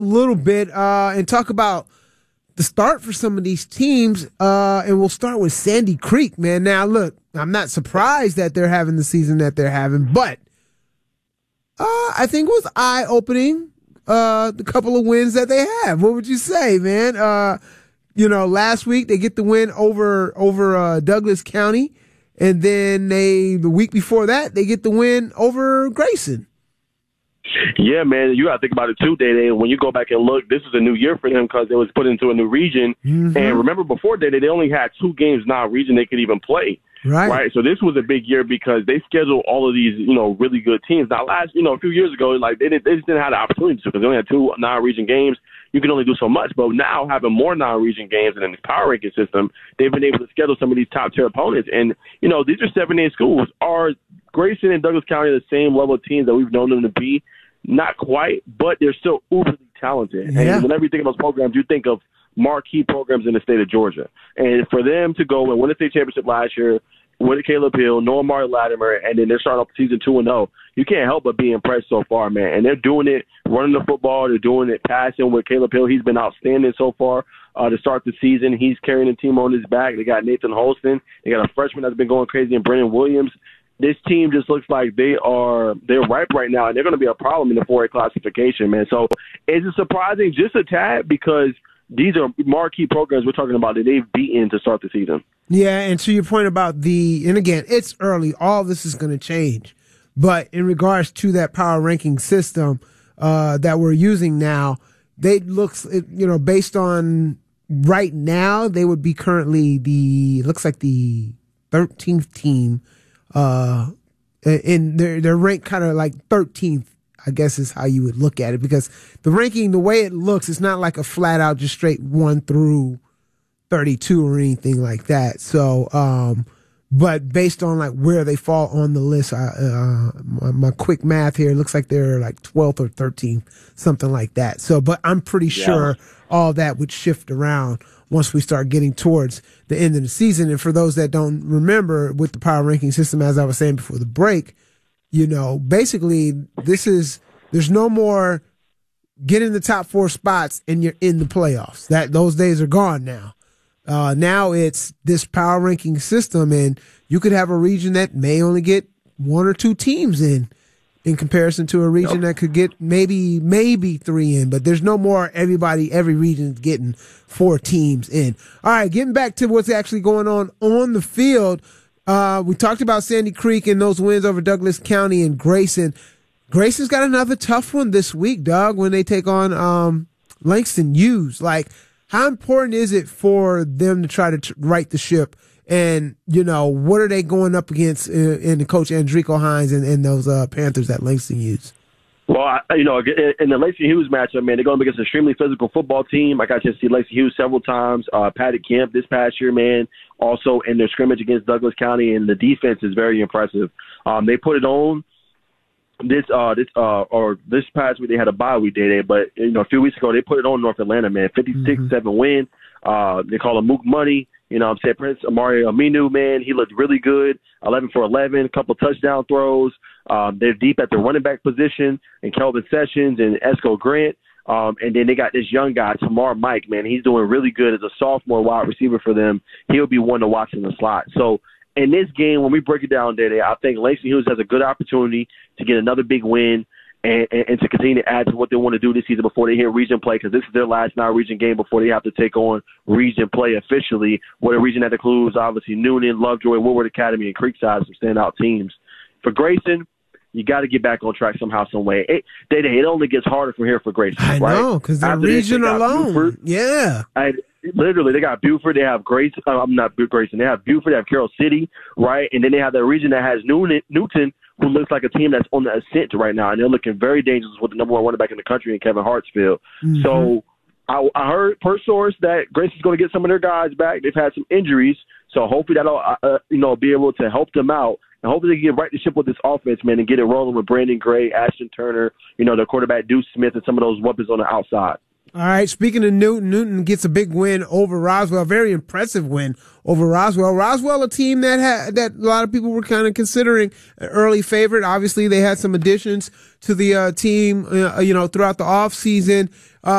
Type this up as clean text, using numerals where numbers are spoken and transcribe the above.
a little bit and talk about the start for some of these teams. And we'll start with Sandy Creek, man. Now, look, I'm not surprised that they're having the season that they're having, but I think it was eye-opening, the couple of wins that they have. What would you say, man? Last week they get the win over Douglas County, and then the week before that they get the win over Grayson. Yeah, man, you got to think about it too, Day-Day. When you go back and look, this is a new year for them because it was put into a new region. Mm-hmm. And remember, before Day-Day, they only had 2 games non-region they could even play. Right. So this was a big year because they scheduled all of these, really good teams. Now, a few years ago, they just didn't have the opportunity to because they only had 2 non-region games. You can only do so much. But now having more non-region games and in this power ranking system, they've been able to schedule some of these top-tier opponents. And, these are 7A schools. Are Grayson and Douglas County the same level of teams that we've known them to be? Not quite, but they're still uberly talented. Yeah. And whenever you think of those programs, you think of marquee programs in the state of Georgia. And for them to go and win the state championship last year, win Caleb Hill, Noah Mari Latimer, and then they're starting off season 2-0, you can't help but be impressed so far, man. And they're doing it, running the football. They're doing it passing with Caleb Hill. He's been outstanding so far to start the season. He's carrying the team on his back. They got Nathan Holston. They got a freshman that's been going crazy in Brennan Williams. This team just looks like they're ripe right now, and they're going to be a problem in the 4A classification, man. So is it surprising just a tad because these are marquee programs we're talking about that they've beaten to start the season? Yeah, and to your point about and again, it's early. All this is going to change. But in regards to that power ranking system that we're using now, based on right now, they would be currently the 13th team. And they're ranked kind of like 13th, I guess is how you would look at it, because the ranking, the way it looks, it's not like a flat out just straight 1 through 32 or anything like that. So, but based on like where they fall on the list, my quick math here, it looks like they're like 12th or 13th, something like that. So, but I'm pretty sure all that would shift around once we start getting towards the end of the season. And for those that don't remember, with the power ranking system, as I was saying before the break, basically there's no more get in the top 4 spots and you're in the playoffs. Those days are gone now. Now it's this power ranking system, and you could have a region that may only get 1 or 2 teams in comparison to a region that could get maybe 3 in, but there's no more every region getting 4 teams in. All right, getting back to what's actually going on the field. We talked about Sandy Creek and those wins over Douglas County and Grayson. Grayson's got another tough one this week, Doug, when they take on Langston Hughes. Like, how important is it for them to try to right the ship? And, what are they going up against in the coach Andrico Hines and those Panthers that Langston Hughes? Well, in the Langston Hughes matchup, man, they're going up against an extremely physical football team. I got to see Langston Hughes several times. Patty Kemp this past year, man, also in their scrimmage against Douglas County, and the defense is very impressive. They put it on this past week. They had a bye week day, but a few weeks ago they put it on North Atlanta, man, 56-7 win. They call him Mook Money. I'm saying Prince Amari Aminu, man, he looked really good. 11 for 11, a couple touchdown throws. They're deep at the running back position, and Kelvin Sessions and Esco Grant. And then they got this young guy, Tamar Mike, man. He's doing really good as a sophomore wide receiver for them. He'll be one to watch in the slot. So in this game, when we break it down today, I think Langston Hughes has a good opportunity to get another big win and to continue to add to what they want to do this season before they hit region play, because this is their last non-region game before they have to take on region play officially, with a region that includes, obviously, Noonan, Lovejoy, Woodward Academy, and Creekside, some standout teams. For Grayson, you got to get back on track somehow, some way. It only gets harder from here for Grayson. I know, because the region alone. Buford. Yeah. Literally, they got Buford, they have Grayson. Not Grayson. They have Buford, they have Carroll City, right? And then they have that region that has Newton, who looks like a team that's on the ascent right now, and they're looking very dangerous with the number 1 running back in the country in Kevin Hartsfield. Mm-hmm. So I heard per source that Grayson's going to get some of their guys back. They've had some injuries, so hopefully that'll be able to help them out. And hopefully they can right the ship with this offense, man, and get it rolling with Brandon Gray, Ashton Turner, their quarterback Deuce Smith, and some of those weapons on the outside. All right. Speaking of Newton gets a big win over Roswell. Very impressive win over Roswell. Roswell, a team that a lot of people were kind of considering an early favorite. Obviously, they had some additions to the team, throughout the off season.